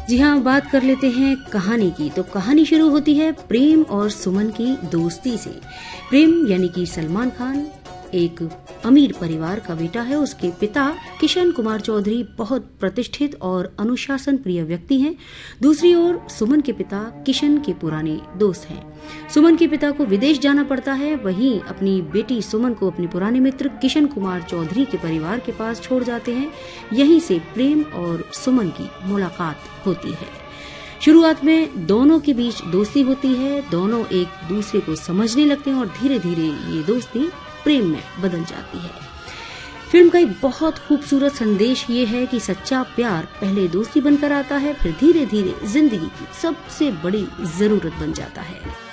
जी हाँ, बात कर लेते हैं कहानी की। तो कहानी शुरू होती है प्रेम और सुमन की दोस्ती से। प्रेम यानी कि सलमान खान एक अमीर परिवार का बेटा है। उसके पिता किशन कुमार चौधरी बहुत प्रतिष्ठित और अनुशासन प्रिय व्यक्ति हैं। दूसरी ओर सुमन के पिता किशन के पुराने दोस्त हैं। सुमन के पिता को विदेश जाना पड़ता है, वहीं अपनी बेटी सुमन को अपने पुराने मित्र किशन कुमार चौधरी के परिवार के पास छोड़ जाते हैं। यहीं से प्रेम और सुमन की मुलाकात होती है। शुरुआत में दोनों के बीच दोस्ती होती है, दोनों एक दूसरे को समझने लगते हैं और धीरे धीरे ये दोस्ती प्रेम में बदल जाती है। फिल्म का एक बहुत खूबसूरत संदेश ये है कि सच्चा प्यार पहले दोस्ती बनकर आता है, फिर धीरे धीरे जिंदगी की सबसे बड़ी जरूरत बन जाता है।